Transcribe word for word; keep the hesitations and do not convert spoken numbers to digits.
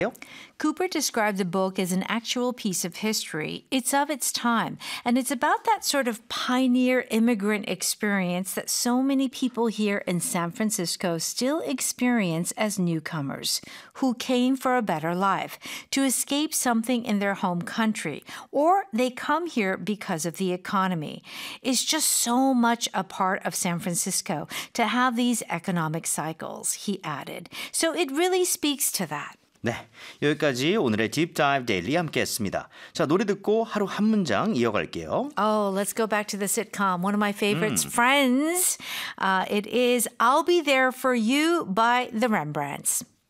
Cooper described the book as an actual piece of history. It's of its time, and it's about that sort of pioneer immigrant experience that so many people here in San Francisco still experience as newcomers, who came for a better life, to escape something in their home country, or they come here because of the economy. It's just so much a part of San Francisco to have these economic cycles, he added. So it really speaks to that. 네, 여기까지 오늘의 Deep Dive Daily 함께했습니다. 자, 노래 듣고 하루 한 문장 이어갈게요. Oh, let's go back to the sitcom. One of my favorites, mm. Friends. Uh, it is I'll Be There For You by the Rembrandts.